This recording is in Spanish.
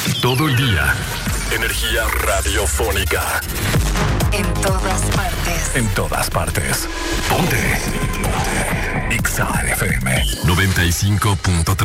Todo el día. Energía radiofónica. En todas partes. En todas partes. Ponte. Ponte. Exa FM 95.3.